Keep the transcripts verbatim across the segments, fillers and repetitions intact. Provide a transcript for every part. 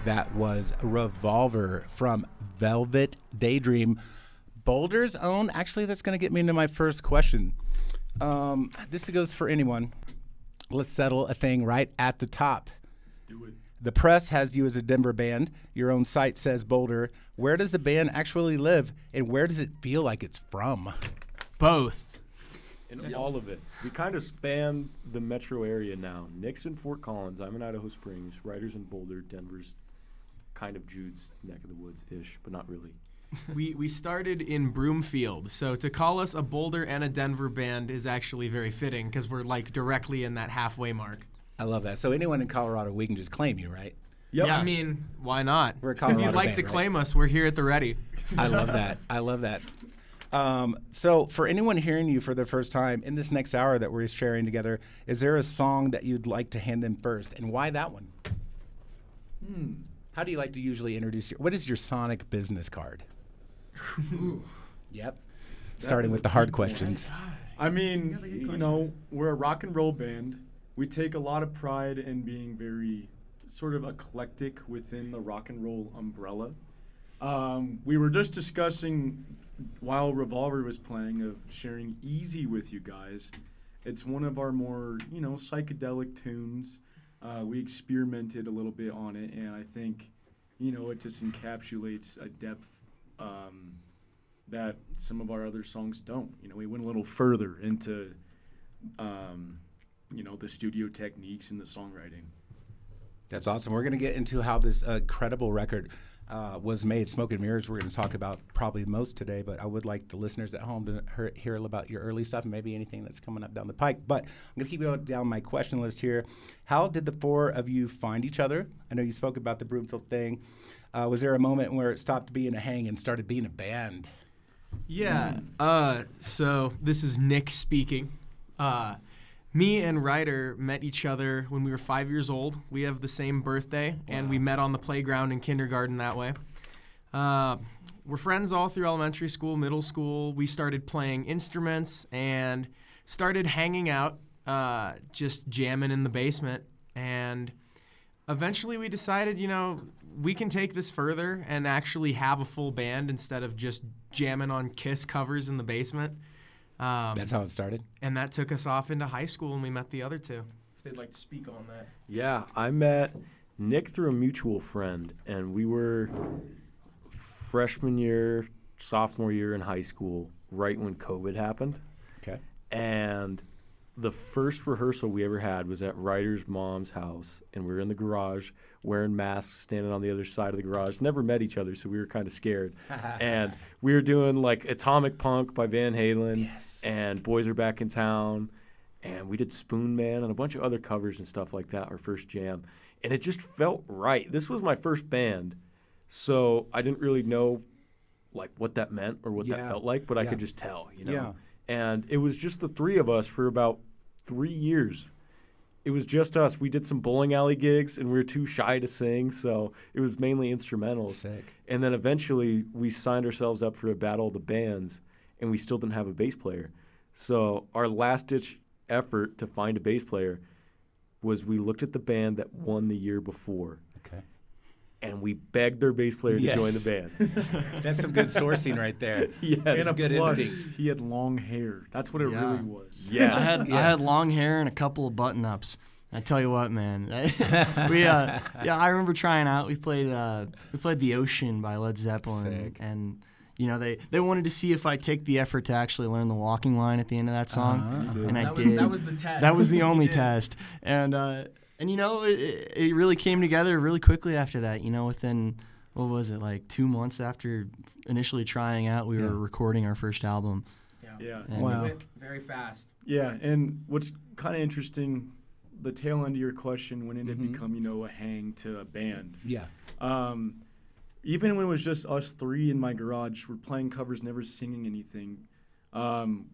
That was Revolver from Velvet Daydream. Boulder's own. Actually, that's going to get me into my first question. Um, this goes for anyone. Let's settle a thing right at the top. Let's do it. The press has you as a Denver band. Your own site says Boulder. Where does the band actually live, and where does it feel like it's from? Both. And all of it. We kind of span the metro area now. Nick's in Fort Collins. I'm in Idaho Springs. Ryder's in Boulder. Denver's kind of Jude's neck of the woods-ish, but not really. we we started in Broomfield, so to call us a Boulder and a Denver band is actually very fitting because we're like directly in that halfway mark. I love that. So anyone in Colorado, we can just claim you, right? Yep. Yeah, I mean, why not? We're a if Colorado you'd like band, to right? claim us, we're here at the ready. I love that. I love that. Um, so for anyone hearing you for the first time in this next hour that we're sharing together, is there a song that you'd like to hand them first, and why that one? Hmm. How do you like to usually introduce your? What is your Sonic business card? Yep. Starting with the hard questions. I mean, you know, we're a rock and roll band. We take a lot of pride in being very sort of eclectic within the rock and roll umbrella. Um, we were just discussing while Revolver was playing of sharing Easy with you guys. It's one of our more, you know, psychedelic tunes. Uh, we experimented a little bit on it, and I think, you know, it just encapsulates a depth um, that some of our other songs don't. You know, we went a little further into, um, you know, the studio techniques and the songwriting. That's awesome. We're going to get into how this uh, incredible record uh, was made. Smoke and Mirrors we're going to talk about probably most today, but I would like the listeners at home to hear, hear about your early stuff and maybe anything that's coming up down the pike. But I'm going to keep going down my question list here. How did the four of you find each other? I know you spoke about the Broomfield thing. Uh, was there a moment where it stopped being a hang and started being a band? Yeah. Uh, so this is Nick speaking. Uh, me and Ryder met each other when we were five years old. We have the same birthday, and we met on the playground in kindergarten that way. Uh, we're friends all through elementary school, middle school. We started playing instruments and started hanging out, uh, just jamming in the basement. And eventually we decided, you know, we can take this further and actually have a full band instead of just jamming on Kiss covers in the basement. Um, That's how it started? And that took us off into high school, and we met the other two. If they'd like to speak on that. Yeah, I met Nick through a mutual friend, and we were freshman year, sophomore year in high school, right when COVID happened. Okay. And the first rehearsal we ever had was at Ryder's mom's house, and we were in the garage wearing masks, standing on the other side of the garage. Never met each other, so we were kind of scared. And we were doing like Atomic Punk by Van Halen, Yes. and Boys Are Back in Town, and we did Spoon Man and a bunch of other covers and stuff like that, our first jam. And it just felt right. This was my first band, so I didn't really know like what that meant or what Yeah. that felt like, but I Yeah. could just tell, you know. Yeah. And it was just the three of us for about three years. It was just us. We did some bowling alley gigs, and we were too shy to sing, so it was mainly instrumentals. Sick. And then eventually we signed ourselves up for a battle of the bands, and we still didn't have a bass player. So our last-ditch effort to find a bass player was we looked at the band that won the year before, Okay. and we begged their bass player Yes. to join the band. That's some good sourcing right there. Yes. And a good plus, instinct. he had long hair. That's what it Yeah. really was. Yes. I had Yeah. I had long hair and a couple of button ups. I tell you what, man. we uh, yeah, I remember trying out. We played uh, we played The Ocean by Led Zeppelin, Sick. and you know they, they wanted to see if I'd take the effort to actually learn the walking line at the end of that song, Uh-huh. and I that was, did. that was the test. That was the You only did. test, and uh, and you know it, it it really came together really quickly after that. You know, within what was it like two months after initially trying out, we Yeah. were recording our first album. Yeah. Yeah. And Wow. It went very fast. Yeah, and what's kind of interesting, the tail end of your question, when did it Mhm. become, you know, a hang to a band? Yeah. Um, even when it was just us three in my garage, we're playing covers, never singing anything. Um,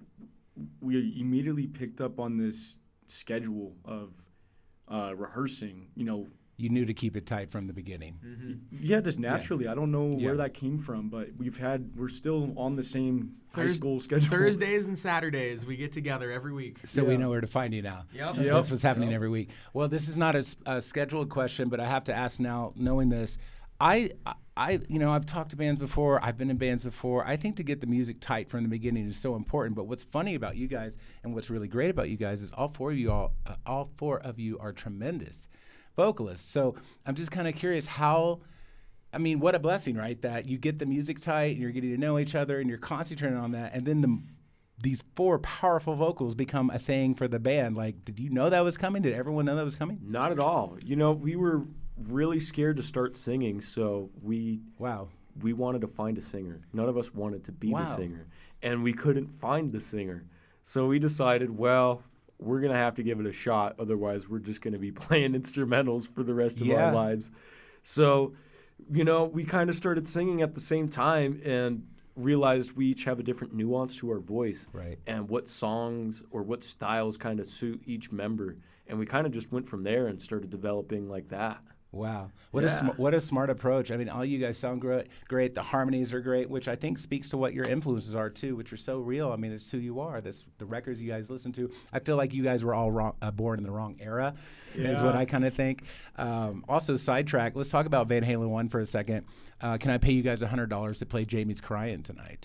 we immediately picked up on this schedule of uh, rehearsing, you know, you knew to keep it tight from the beginning. Mm-hmm. Yeah, just naturally. I don't know Yeah. where that came from, but we've had we're still on the same high Thurs- school schedule. Thursdays and Saturdays, we get together every week. So we Yeah. know where to find you now. Yep. Yep. That's what's happening Yep. every week. Well, this is not a, s- a scheduled question, but I have to ask now, knowing this. I, I, you know, I've talked to bands before. I've been in bands before. I think to get the music tight from the beginning is so important. But what's funny about you guys, and what's really great about you guys, is all four of you all, uh, all four of you are tremendous vocalists. So I'm just kind of curious how. I mean, what a blessing, right? That you get the music tight, and you're getting to know each other, and you're concentrating on that, and then the these four powerful vocals become a thing for the band. Like, did you know that was coming? Did everyone know that was coming? Not at all. You know, we were really scared to start singing, so we Wow. we wanted to find a singer. None of us wanted to be Wow. the singer, and we couldn't find the singer. So we decided, well, we're going to have to give it a shot. Otherwise, we're just going to be playing instrumentals for the rest of Yeah. our lives. So, you know, we kind of started singing at the same time and realized we each have a different nuance to our voice Right. and what songs or what styles kind of suit each member. And we kind of just went from there and started developing like that. Wow. What a Yeah. sm- what a smart approach. I mean, all you guys sound great. Great. The harmonies are great, which I think speaks to what your influences are too, which are so real. I mean, it's who you are. This the records you guys listen to. I feel like you guys were all wrong, uh, born in the wrong era, is what Yeah. I kind of think. Um, also, sidetrack. Let's talk about Van Halen one for a second. Uh, can I pay you guys a hundred dollars to play Jamie's Crying tonight?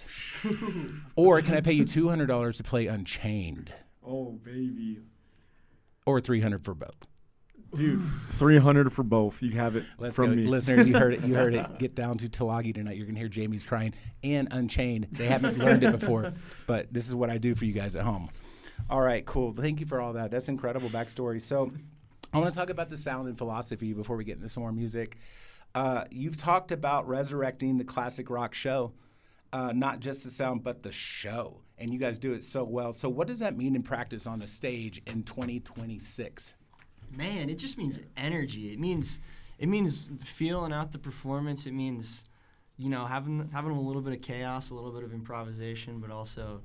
Or can I pay you two hundred dollars to play Unchained? Oh baby, Or three hundred for both. dude, three hundred for both. You have it Let's from go. me, Listeners, you heard it. You heard it. Get down to Tulagi tonight. You're gonna hear Jamie's Crying and Unchained. They haven't learned it before, but this is what I do for you guys at home. All right, cool. Thank you for all that. That's incredible backstory. So, I want to talk about the sound and philosophy before we get into some more music. Uh, you've talked about resurrecting the classic rock show, uh, not just the sound, but the show, and you guys do it so well. So, what does that mean in practice on the stage in twenty twenty-six? Man, it just means energy. It means it means feeling out the performance. It means, you know, having having a little bit of chaos, a little bit of improvisation, but also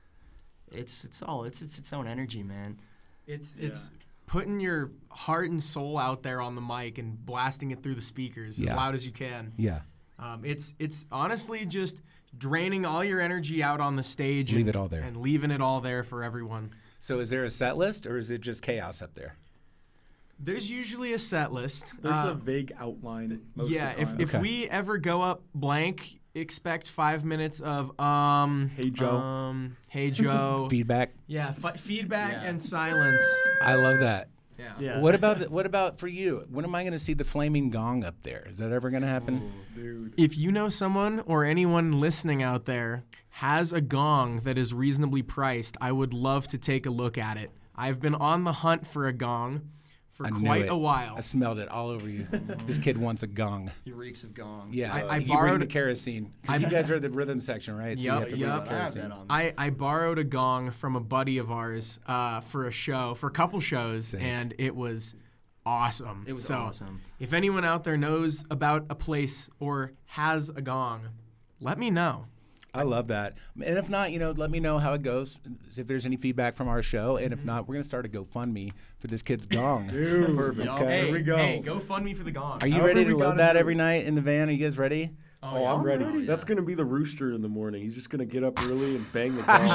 it's it's all it's it's its own energy, man. It's Yeah. it's putting your heart and soul out there on the mic and blasting it through the speakers Yeah. as loud as you can. Yeah, Um, it's it's honestly just draining all your energy out on the stage. Leave and, it all there. And leaving it all there for everyone. So, is there a set list, or is it just chaos up there? There's usually a set list. There's Uh, a vague outline. Most yeah, of the if, time. if Okay. we ever go up blank, expect five minutes of um Hey, Joe. um hey Joe Feedback. yeah f- feedback Yeah. and silence. I love that. Yeah. Yeah. What about the, what about for you? When am I going to see the flaming gong up there? Is that ever going to happen? dude. If you know someone or anyone listening out there has a gong that is reasonably priced, I would love to take a look at it. I've been on the hunt for a gong for I knew quite it. a while. I smelled it all over you. This kid wants a gong. He reeks of gong. Yeah, I- I you borrowed- bring the kerosene. 'Cause you guys are the rhythm section, right? So you Yup, have to bring yup. the I have kerosene. that on. I, I borrowed a gong from a buddy of ours uh, for a show, for a couple shows, Sick. and it was awesome. It was so, awesome. If anyone out there knows about a place or has a gong, let me know. I love that. And if not, you know, let me know how it goes. If there's any feedback from our show, and if not, we're gonna start a GoFundMe for this kid's gong. Dude, Perfect. Yup. Okay. Here we go. Hey, go fund me for the gong. Are you However ready to we load gotta that do every it. night in the van? Are you guys ready? Oh, yeah. I'm ready. ready. That's going to be the rooster in the morning. He's just going to get up early and bang the gong.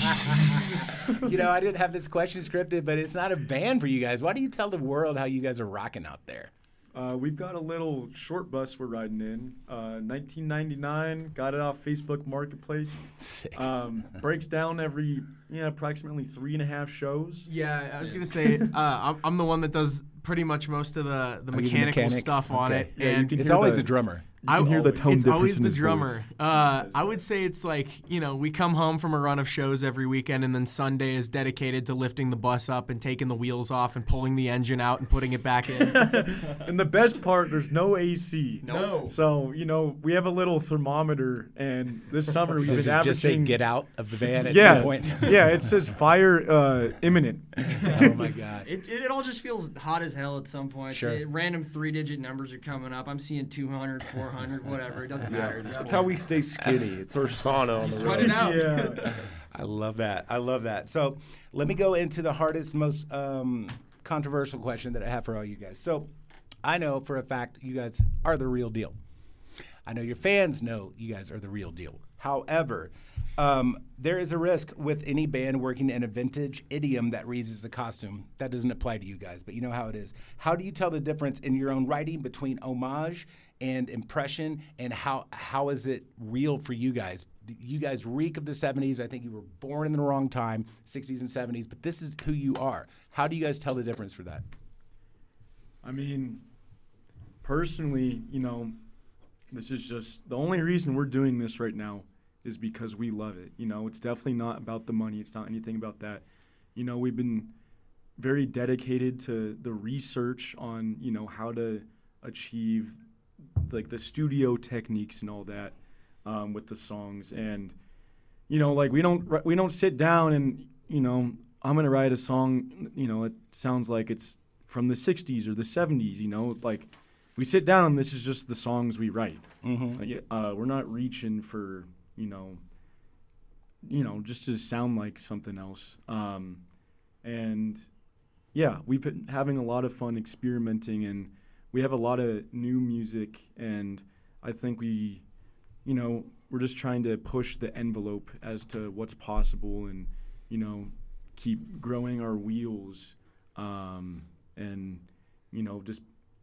You know, I didn't have this question scripted, but it's not a van for you guys. Why do you tell the world how you guys are rocking out there? Uh, we've got a little short bus we're riding in. Uh, nineteen ninety-nine. Got it off Facebook Marketplace. Sick. Um, breaks down every yeah approximately three and a half shows. Yeah, I was gonna say uh, I'm, I'm the one that does pretty much most of the, the Are you the mechanical mechanic? stuff on Okay. it, Yeah, you and can It's hear always the- the drummer. You can hear the tone it's difference always in the his drummer. voice. Uh, Says I that. would say it's like, you know, we come home from a run of shows every weekend, and then Sunday is dedicated to lifting the bus up and taking the wheels off and pulling the engine out and putting it back in. And the best part, there's no A C. No. So you know we have a little thermometer, and this summer we've Does been it just say averaging. get out of the van at yeah, some point? yeah, it says fire uh, imminent. Oh my God. It, it, it all just feels hot as hell at some point. Sure. Uh, random three-digit numbers are coming up. I'm seeing two hundred, four hundred, whatever. It doesn't matter. At this That's point. how we stay skinny. It's our sauna on the Sweat road. it out. Yeah. I love that. I love that. So let me go into the hardest, most um, controversial question that I have for all you guys. So I know for a fact you guys are the real deal. I know your fans know you guys are the real deal. However, um, there is a risk with any band working in a vintage idiom that reads as a costume. That doesn't apply to you guys, but you know how it is. How do you tell the difference in your own writing between homage and impression, and how how is it real for you guys? You guys reek of the seventies. I think you were born in the wrong time, sixties and seventies, but this is who you are. How do you guys tell the difference for that? I mean, personally, you know, this is just the only reason we're doing this right now is because we love it. You know, it's definitely not about the money. It's not anything about that. You know, we've been very dedicated to the research on, you know, how to achieve like the studio techniques and all that um, with the songs. And, you know, like we don't, we don't sit down and, you know, I'm going to write a song, you know, it sounds like it's from the sixties or the seventies, you know, like we sit down and this is just the songs we write. Mm-hmm. Like, uh, we're not reaching for, you know, you know, just to sound like something else. Um, and yeah, we've been having a lot of fun experimenting, and we have a lot of new music, and I think we, you know, we're just trying to push the envelope as to what's possible, and, you know, keep growing our wheels, um, and, you know, just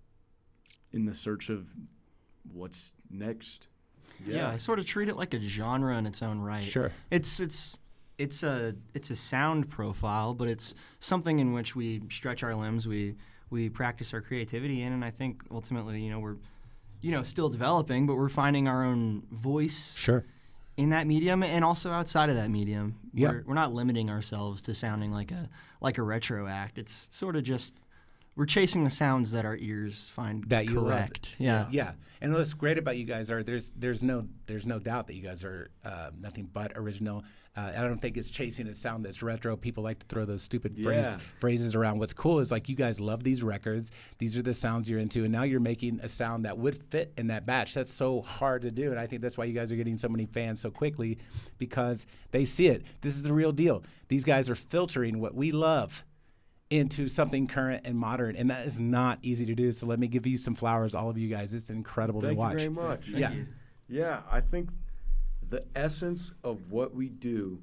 in the search of what's next. Yeah. I sort of treat it like a genre in its own right. Sure. It's it's it's a it's a sound profile, but it's something in which we stretch our limbs, we we practice our creativity in, and I think ultimately, you know, we're you know still developing, but we're finding our own voice Sure. in that medium and also outside of that medium. Yeah. We're, we're not limiting ourselves to sounding like a like a retro act. It's sort of just we're chasing the sounds that our ears find That you love. correct. Yeah. Yeah, and what's great about you guys are there's there's no there's no doubt that you guys are uh, nothing but original. Uh, I don't think it's chasing a sound that's retro. People like to throw those stupid Yeah. phrases, phrases around. What's cool is like you guys love these records. These are the sounds you're into, and now you're making a sound that would fit in that batch. That's so hard to do, and I think that's why you guys are getting so many fans so quickly, because they see it. This is the real deal. These guys are filtering what we love into something current and modern, and that is not easy to do. So let me give you some flowers, all of you guys. It's incredible Thank to watch. you very much. Yeah. you. Yeah, I think the essence of what we do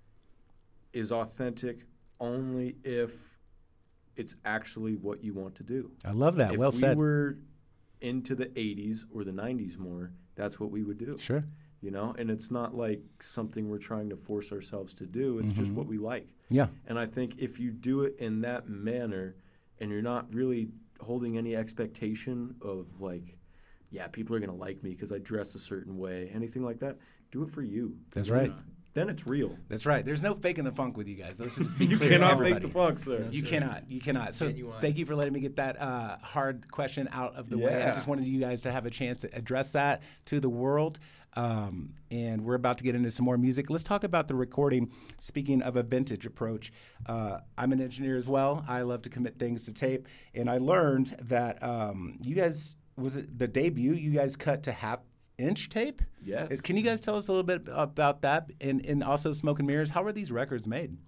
is authentic only if it's actually what you want to do. I love that. If well we said. were into the eighties or the nineties more, that's what we would do. Sure. You know, and it's not like something we're trying to force ourselves to do. It's just Mhm. what we like. Yeah. And I think if you do it in that manner and you're not really holding any expectation of like, yeah, people are going to like me because I dress a certain way, anything like that, do it for you. That's right. Then it's real. That's right. There's no faking the funk with you guys. Let's just be You clear to cannot everybody. make the funk, sir. You cannot. You cannot. So Genuine. thank you for letting me get that uh, hard question out of the way. I Yeah. just wanted you guys to have a chance to address that to the world. Um, and we're about to get into some more music. Let's talk about the recording. Speaking of a vintage approach, uh, I'm an engineer as well. I love to commit things to tape. And I learned that um, you guys, was it the debut, you guys cut to half inch tape? Yes. Uh, Can you guys tell us a little bit about that? And, and also Smoke and Mirrors, how were these records made?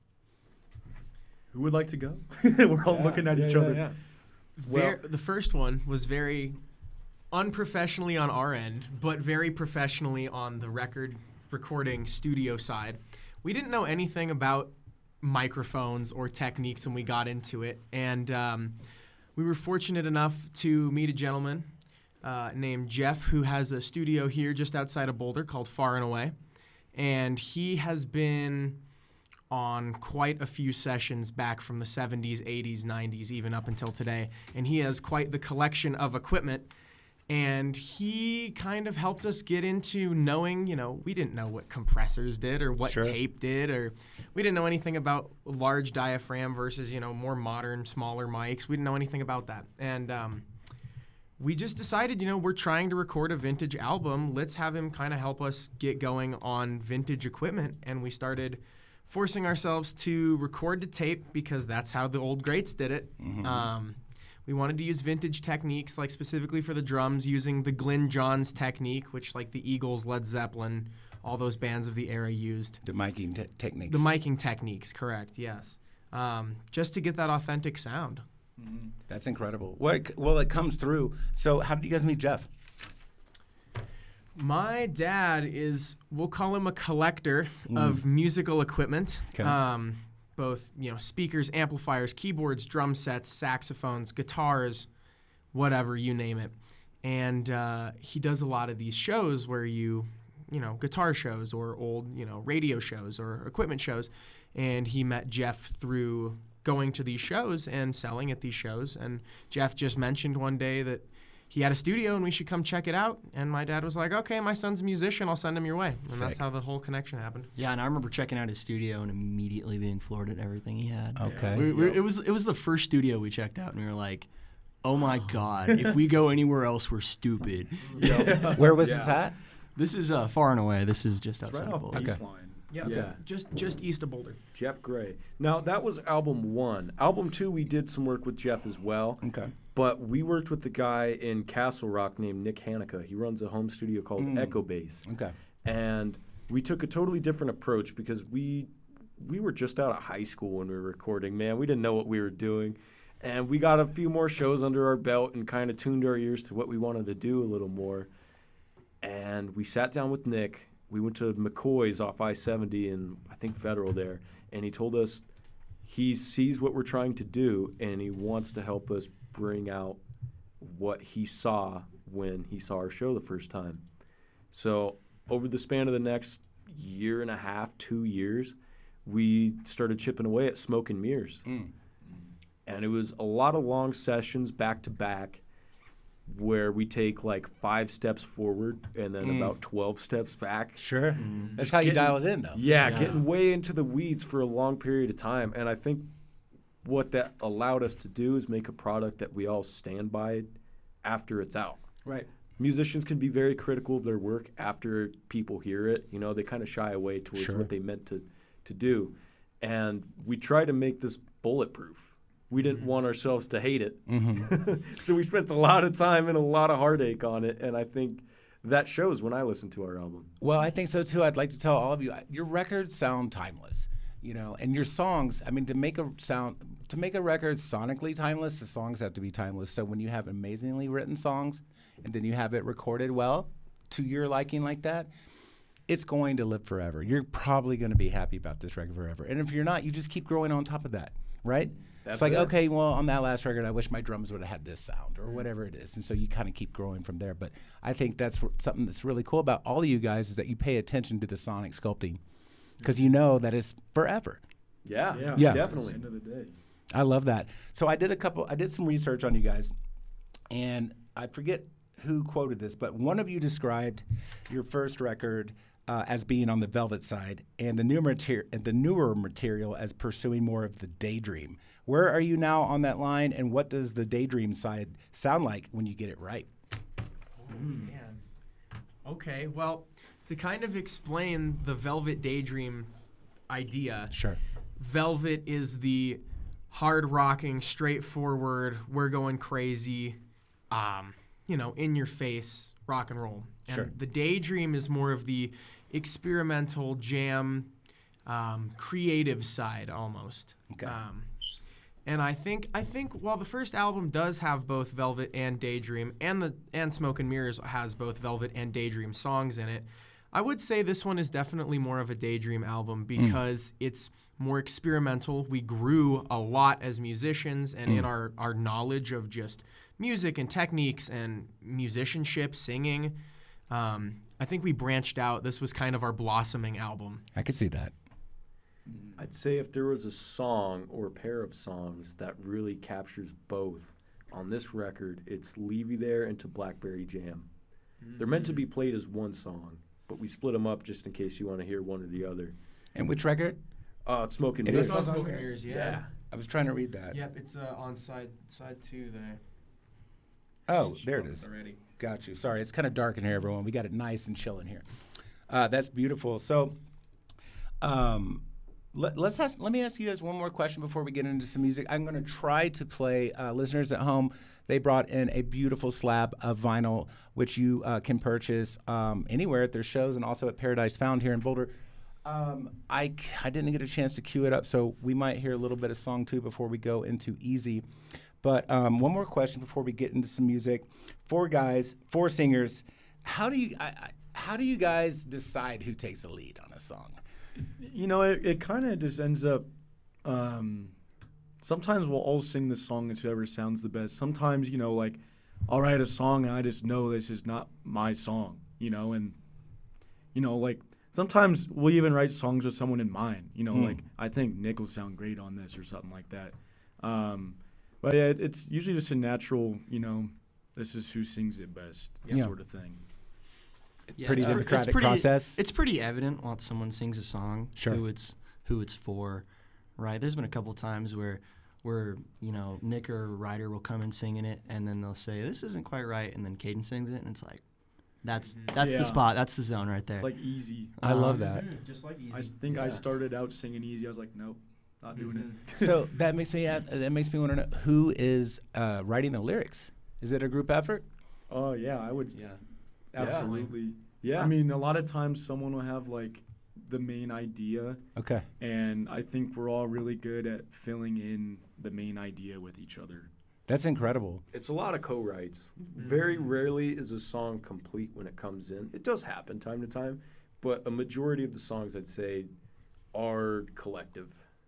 Who would like to go? We're all Yeah, looking at yeah, each yeah, other. yeah. Ver- the first one was very unprofessionally on our end, but very professionally on the record recording studio side. We didn't know anything about microphones or techniques when we got into it, and um, we were fortunate enough to meet a gentleman uh, named Jeff, who has a studio here just outside of Boulder called Far and Away, and he has been on quite a few sessions back from the seventies, eighties, nineties, even up until today. And he has quite the collection of equipment. And he kind of helped us get into knowing, you know, we didn't know what compressors did or what Sure. tape did, or we didn't know anything about large diaphragm versus, you know, more modern, smaller mics. We didn't know anything about that. And um, we just decided, you know, we're trying to record a vintage album. Let's have him kind of help us get going on vintage equipment. And we started forcing ourselves to record to tape because that's how the old greats did it. Mhm. Um, we wanted to use vintage techniques, like specifically for the drums, using the Glyn Johns technique, which like the Eagles, Led Zeppelin, all those bands of the era used. The miking te- techniques. The miking techniques, correct, yes. Um, just to get that authentic sound. Mm-hmm. That's incredible. Well, it, well, it comes through. So, how did you guys meet Jeff? My dad is, we'll call him a collector of musical equipment. Okay. Um, both, you know, speakers, amplifiers, keyboards, drum sets, saxophones, guitars, whatever, you name it. And uh, he does a lot of these shows where you, you know, guitar shows or old, you know, radio shows or equipment shows. And he met Jeff through going to these shows and selling at these shows. And Jeff just mentioned one day that he had a studio and we should come check it out. And my dad was like, okay, my son's a musician. I'll send him your way. And Sick. that's how the whole connection happened. Yeah, and I remember checking out his studio and immediately being floored at everything he had. Okay. We, we, it was it was the first studio we checked out, and we were like, "Oh my God! If we go anywhere else, we're stupid." Where was Yeah. this at? This is uh, far and away. This is just It's outside right of off Boulder. baseline. Yeah. Yeah. Just just east of Boulder. Jeff Gray. Now, that was album one. Album two, we did some work with Jeff as well. Okay. But we worked with the guy in Castle Rock named Nick Hanukkah. He runs a home studio called Mm. Echo Base. Okay. And we took a totally different approach because we we were just out of high school when we were recording. Man, we didn't know what we were doing. And we got a few more shows under our belt and kind of tuned our ears to what we wanted to do a little more. And we sat down with Nick. We went to McCoy's off I seventy and I think Federal there. And he told us he sees what we're trying to do and he wants to help us bring out what he saw when he saw our show the first time. So over the span of the next year and a half, two years, we started chipping away at Smoke and Mirrors. Mm. And it was a lot of long sessions back to back where we take like five steps forward and then Mm. about twelve steps back. Sure. Mm. That's how you getting- dial it in, though. Yeah, Yeah. getting way into the weeds for a long period of time. And I think what that allowed us to do is make a product that we all stand by after it's out. Right. Musicians can be very critical of their work after people hear it. You know, they kind of shy away towards Sure. what they meant to, to do. And we try to make this bulletproof. We didn't want ourselves to hate it. Mm-hmm. So we spent a lot of time and a lot of heartache on it. And I think that shows when I listen to our album. Well, I think so too. I'd like to tell all of you, your records sound timeless, you know, and your songs. I mean, to make a sound, to make a record sonically timeless, the songs have to be timeless. So when you have amazingly written songs, and then you have it recorded well to your liking like that, it's going to live forever. You're probably going to be happy about this record forever. And if you're not, you just keep growing on top of that, right? That's it's like, it. okay, well, on that last record, I wish my drums would have had this sound or whatever it is. And so you kind of keep growing from there. But I think that's wh- something that's really cool about all of you guys is that you pay attention to the sonic sculpting because you know that it's forever. Yeah, Yeah, Yeah. definitely. At the end of the day. I love that. So I did a couple, I did some research on you guys, and I forget who quoted this, but one of you described your first record uh, as being on the Velvet side, and the newer material, the newer material as pursuing more of the daydream. Where are you now on that line, and what does the daydream side sound like when you get it right? Man. Okay, well, to kind of explain the Velvet Daydream idea, Sure. Velvet is the hard rocking, straightforward, we're going crazy, um, you know, in your face rock and roll. And Sure. the Daydream is more of the experimental jam, um, creative side almost. Okay. Um, and I think I think while the first album does have both Velvet and Daydream, and the and Smoke and Mirrors has both Velvet and Daydream songs in it, I would say this one is definitely more of a Daydream album because it's more experimental. We grew a lot as musicians and in our, our knowledge of just music and techniques and musicianship, singing. Um, I think we branched out. This was kind of our blossoming album. I could see that. I'd say if there was a song or a pair of songs that really captures both on this record, it's Leave You There and To Blackberry Jam. They're meant to be played as one song, but we split them up just in case you want to hear one or the other. And which record? Uh, it's Smoke and It Mirrors. is It's on Smoke Smoke and and Mirrors, Mirrors, yeah. I was trying to read that. Yep, it's uh, on side side two there. Oh, there it is. Already. Got you. Sorry, it's kind of dark in here, everyone. We got it nice and chill in here. Uh, that's beautiful. So, um, let, let's ask, let me ask you guys one more question before we get into some music. I'm going to try to play uh, listeners at home. They brought in a beautiful slab of vinyl, which you uh, can purchase um, anywhere at their shows and also at Paradise Found here in Boulder. Um, I, I didn't get a chance to cue it up, so we might hear a little bit of song two before we go into Easy. But um, one more question before we get into some music. Four guys, four singers. How do you I, I, how do you guys decide who takes the lead on a song? You know, it, it kind of just ends up. Um, sometimes we'll all sing the song and whoever sounds the best. Sometimes, you know, like I'll write a song and I just know this is not my song, you know, and you know, like sometimes we'll even write songs with someone in mind. You know, Mm. like I think Nick will sound great on this or something like that. Um, but yeah, it, it's usually just a natural, you know, this is who sings it best Yeah. sort of thing. Yeah, Pretty it's pre- democratic it's pretty, process. It's pretty evident once someone sings a song Sure. who it's who it's for, right? There's been a couple times where where you know Nick or Ryder will come and singing it, and then they'll say this isn't quite right, and then Caden sings it, and it's like that's that's Yeah. the spot, that's the zone right there. It's like easy. I love Um, that. Just like easy. I think I Yeah. started out singing easy. I was like, nope, not doing it. So that makes me ask, that makes me want to know who is uh, writing the lyrics. Is it a group effort? Oh yeah, I would yeah. absolutely. Yeah. I mean, a lot of times someone will have like the main idea, Okay. and I think we're all really good at filling in the main idea with each other. That's incredible. It's a lot of co-writes. Very rarely is a song complete when it comes in. It does happen time to time, but a majority of the songs I'd say are collective.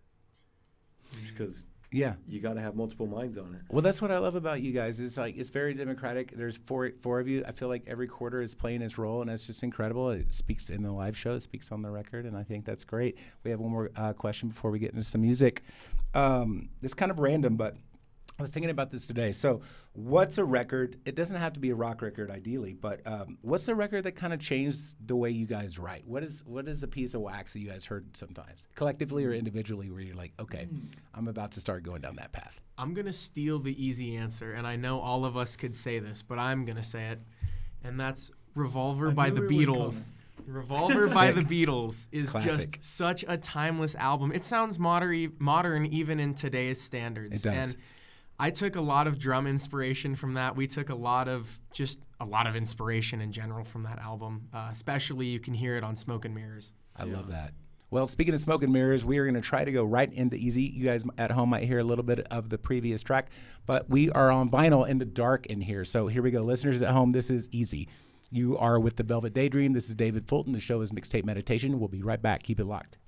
Because Yeah. you got to have multiple minds on it. Well, that's what I love about you guys. It's like it's very democratic. There's four four of you. I feel like every quarter is playing its role, and that's just incredible. It speaks in the live show. It speaks on the record, and I think that's great. We have one more uh, question before we get into some music. Um, it's kind of random, but I was thinking about this today. So, what's a record? It doesn't have to be a rock record, ideally, but um, what's a record that kind of changed the way you guys write? What is what is a piece of wax that you guys heard sometimes, collectively or individually, where you're like, okay, I'm about to start going down that path? I'm going to steal the easy answer, and I know all of us could say this, but I'm going to say it. And that's Revolver I by knew the it was Beatles. Revolver by the Sick. Beatles is Classic. just such a timeless album. It sounds modern, modern even in today's standards. It does. And I took a lot of drum inspiration from that. We took a lot of just a lot of inspiration in general from that album. Uh, especially you can hear it on Smoke and Mirrors. I love that. Well, speaking of smoke and mirrors, we are going to try to go right into easy. You guys at home might hear a little bit of the previous track, but we are on vinyl in the dark in here. So here we go. Listeners at home, this is easy. You are with the Velvet Daydream. This is David Fulton. The show is Mixtape Meditation. We'll be right back. Keep it locked.